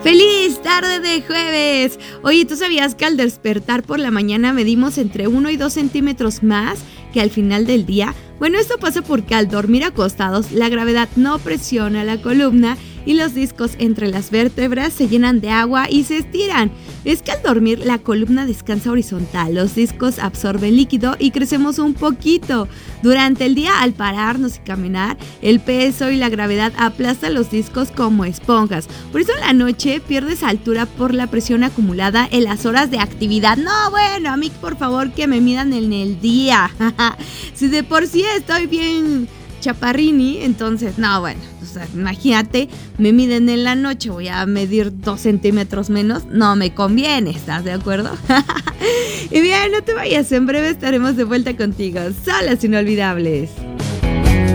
¡Feliz tarde de jueves! Oye, ¿tú sabías que al despertar por la mañana medimos entre 1 y 2 centímetros más que al final del día? Bueno, esto pasa porque al dormir acostados, la gravedad no presiona la columna y los discos entre las vértebras se llenan de agua y se estiran. Es que al dormir la columna descansa horizontal, los discos absorben líquido y crecemos un poquito. Durante el día, al pararnos y caminar, el peso y la gravedad aplastan los discos como esponjas. Por eso en la noche pierdes altura por la presión acumulada en las horas de actividad. No, bueno, a mí por favor que me midan en el día. Si de por sí estoy bien chaparrini, entonces, no, bueno, o sea, imagínate, me miden en la noche, voy a medir 2 centímetros menos, no me conviene, ¿estás de acuerdo? Y bien, no te vayas, en breve estaremos de vuelta contigo, solas inolvidables.